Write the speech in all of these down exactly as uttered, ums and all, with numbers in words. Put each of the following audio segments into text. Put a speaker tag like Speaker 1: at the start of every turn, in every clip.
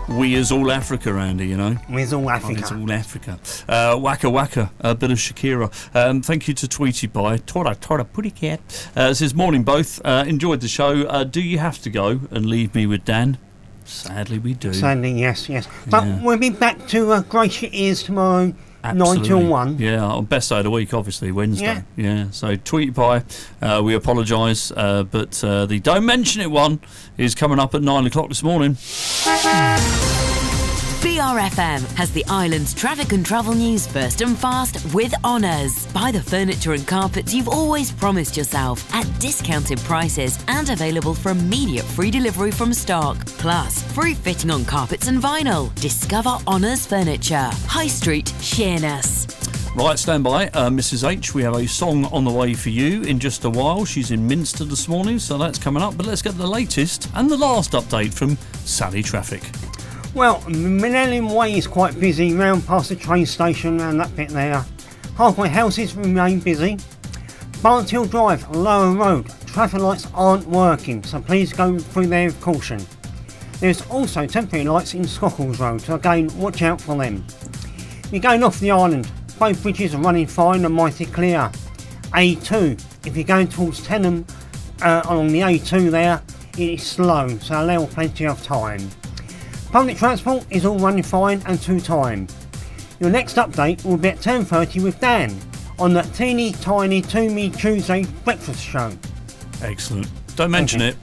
Speaker 1: We is all Africa, Andy, you know.
Speaker 2: We is all Africa.
Speaker 1: Oh, it's all Africa. Uh, waka waka, a bit of Shakira. Um, thank you to Tweety Pie. Tora Tora Putty Cat. Uh, says, morning both. Uh, enjoyed the show. Uh, do you have to go and leave me with Dan? Sadly, we do.
Speaker 2: Sadly, yes, yes. But
Speaker 1: Yeah.
Speaker 2: we'll be back to uh, Grace Your Ears tomorrow.
Speaker 1: Absolutely.
Speaker 2: nine till one.
Speaker 1: Yeah, our best day of the week, obviously, Wednesday.
Speaker 2: Yeah.
Speaker 1: Yeah, so Tweety Pie, uh, we apologise, uh, but uh, the Don't Mention It one is coming up at nine o'clock this morning.
Speaker 3: B R F M has the island's traffic and travel news first and fast with Honours. Buy the furniture and carpets you've always promised yourself at discounted prices and available for immediate free delivery from stock. Plus, free fitting on carpets and vinyl. Discover Honours Furniture. High Street, Sheerness.
Speaker 1: Right, stand by, uh, Missus H. We have a song on the way for you in just a while. She's in Minster this morning, so that's coming up. But let's get the latest and the last update from Sally Traffic.
Speaker 2: Well, Millennium Way is quite busy, round past the train station and that bit there. Halfway houses remain busy. Barnes Hill Drive, Lower Road, traffic lights aren't working, so please go through there with caution. There's also temporary lights in Scockles Road, so again, watch out for them. You're going off the island, both bridges are running fine and mighty clear. A two, if you're going towards Tenham uh, along the A two there, it is slow, so allow plenty of time. Public transport is all running fine and to time. Your next update will be at ten thirty with Dan on the teeny tiny To Me Tuesday breakfast show.
Speaker 1: Excellent. Don't mention it.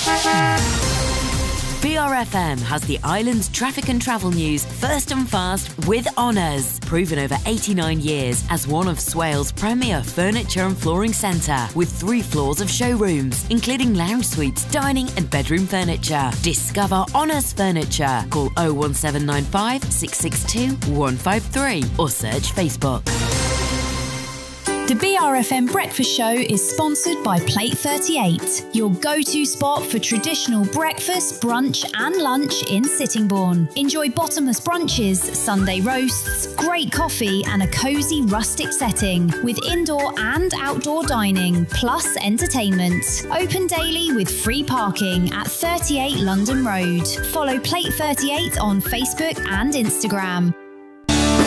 Speaker 3: B R F M has the island's traffic and travel news first and fast with Honours. Proven over eighty-nine years as one of Swale's premier furniture and flooring centre with three floors of showrooms, including lounge suites, dining and bedroom furniture. Discover Honours Furniture. Call oh one seven nine five, six six two, one five three or search Facebook.
Speaker 4: The B R F M Breakfast Show is sponsored by Plate thirty-eight, your go-to spot for traditional breakfast, brunch and lunch in Sittingbourne. Enjoy bottomless brunches, Sunday roasts, great coffee and a cosy rustic setting with indoor and outdoor dining, plus entertainment. Open daily with free parking at thirty-eight London Road. Follow Plate thirty-eight on Facebook and Instagram.